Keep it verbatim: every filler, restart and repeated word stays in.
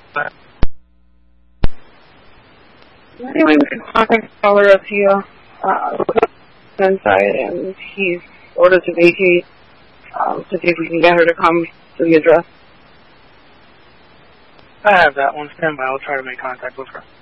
Anyway, we can contact the caller if he uh, inside and he's ordered to vacate um, to see if we can get her to come to the address. I have that one. Stand by. I'll try to make contact with her.